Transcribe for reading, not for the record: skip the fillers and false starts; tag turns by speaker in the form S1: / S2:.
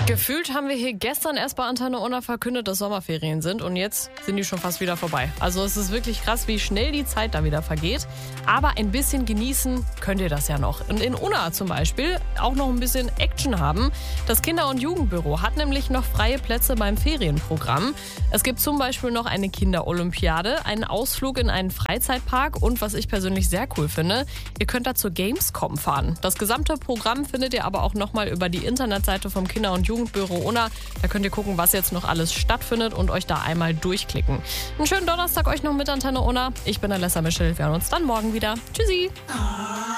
S1: Gefühlt haben wir hier gestern erst bei Antenne Unna verkündet, dass Sommerferien sind und jetzt sind die schon fast wieder vorbei. Also es ist wirklich krass, wie schnell die Zeit da wieder vergeht. Aber ein bisschen genießen könnt ihr das ja noch. Und in Unna zum Beispiel auch noch ein bisschen Action haben. Das Kinder- und Jugendbüro hat nämlich noch freie Plätze beim Ferienprogramm. Es gibt zum Beispiel noch eine Kinderolympiade, einen Ausflug in einen Freizeitpark und was ich persönlich sehr cool finde, ihr könnt da zur Gamescom fahren. Das gesamte Programm findet ihr aber auch nochmal über die Internetseite vom Kinder- und Jugendbüro Unna. Da könnt ihr gucken, was jetzt noch alles stattfindet und euch da einmal durchklicken. Einen schönen Donnerstag euch noch mit Antenne Unna. Ich bin Alessa Michel. Wir hören uns dann morgen wieder. Tschüssi!